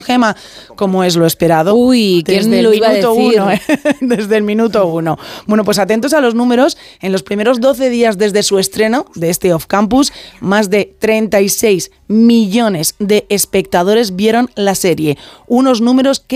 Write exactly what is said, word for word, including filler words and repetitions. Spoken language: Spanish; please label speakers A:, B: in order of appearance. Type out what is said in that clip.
A: Gema, como es lo esperado.
B: Uy, ¿quién
A: desde
B: lo
A: el
B: iba a
A: minuto
B: decir?
A: uno, ¿eh? Desde el minuto uno. Bueno, pues atentos a los números. En los primeros doce días desde su estreno de este Off Campus, más de treinta y seis millones de espectadores vieron la serie. Unos números que